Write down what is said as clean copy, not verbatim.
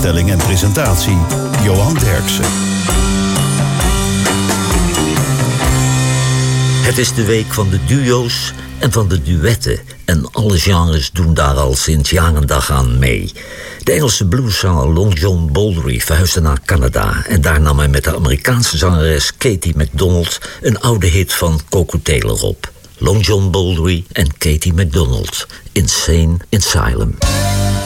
Samenstelling en presentatie Johan Derksen. Het is de week van de duo's en van de duetten. En alle genres doen daar al sinds jarendag aan mee. De Engelse blueszanger Long John Baldry verhuisde naar Canada. En daar nam hij met de Amerikaanse zangeres Katie MacDonald een oude hit van Coco Taylor op. Long John Baldry en Katie MacDonald. Insane Asylum.